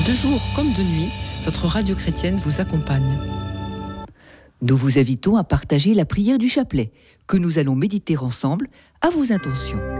De jour comme de nuit, votre radio chrétienne vous accompagne. Nous vous invitons à partager la prière du chapelet, que nous allons méditer ensemble à vos intentions.